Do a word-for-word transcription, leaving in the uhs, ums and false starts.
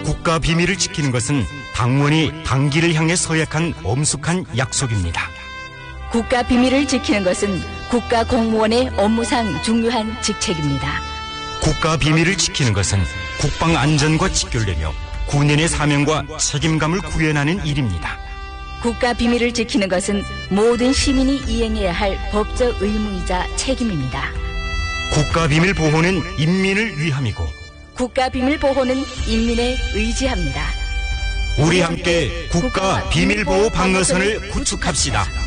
국가 비밀을 지키는 것은 당원이 당기를 향해 서약한 엄숙한 약속입니다. 국가 비밀을 지키는 것은 국가 공무원의 업무상 중요한 직책입니다. 국가 비밀을 지키는 것은 국방 안전과 직결되며 군인의 사명과 책임감을 구현하는 일입니다. 국가 비밀을 지키는 것은 모든 시민이 이행해야 할 법적 의무이자 책임입니다. 국가 비밀 보호는 인민을 위함이고 국가 비밀 보호는 인민의 의지합니다. 우리 함께 국가 비밀 보호 방어선을 구축합시다.